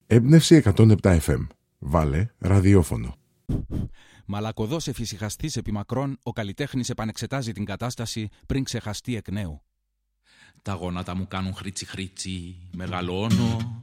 Έμπνευση 107 FM. Βάλε ραδιόφωνο. Μαλακωδός εφησυχαστής επί μακρόν, ο καλλιτέχνης επανεξετάζει την κατάσταση πριν ξεχαστεί εκ νέου. Τα γόνατα μου κάνουν χρήτσι χρήτσι, μεγαλώνω